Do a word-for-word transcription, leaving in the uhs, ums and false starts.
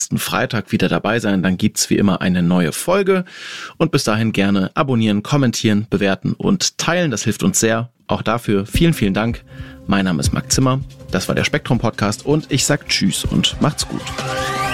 Freitag wieder dabei sein. Dann gibt's wie immer eine neue Folge. Und bis dahin gerne abonnieren, kommentieren, bewerten und teilen. Das hilft uns sehr. Auch dafür vielen, vielen Dank. Mein Name ist Marc Zimmer. Das war der Spektrum Podcast und ich sag Tschüss und macht's gut.